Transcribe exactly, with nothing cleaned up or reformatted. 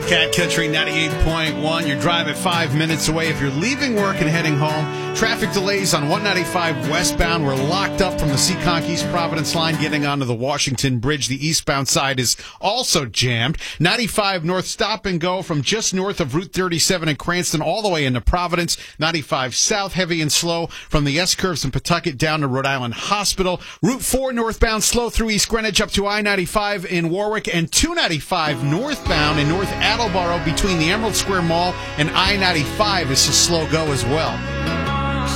Cat Country ninety-eight point one. You're driving five minutes away. If you're leaving work and heading home, traffic delays on one ninety-five westbound. We're locked up from the Seekonk East Providence line getting onto the Washington Bridge. The eastbound side is also jammed. ninety-five north stop and go from just north of Route thirty-seven in Cranston all the way into Providence. ninety-five south heavy and slow from the S-curves in Pawtucket down to Rhode Island Hospital. Route four northbound slow through East Greenwich up to I ninety-five in Warwick, and two ninety-five northbound in North Attleboro between the Emerald Square Mall and I ninety-five is a slow go as well.